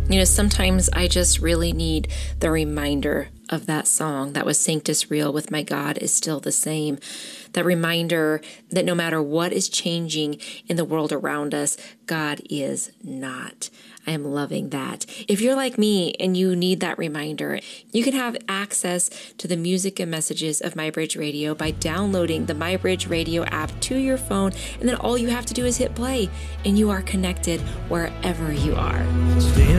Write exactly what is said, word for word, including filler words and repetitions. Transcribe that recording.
You know, sometimes I just really need the reminder of that song that was Sanctus Real with My God is Still the Same. That reminder that no matter what is changing in the world around us, God is not. I am loving that. If you're like me and you need that reminder, you can have access to the music and messages of MyBridge Radio by downloading the MyBridge Radio app to your phone, and then all you have to do is hit play, and you are connected wherever you are.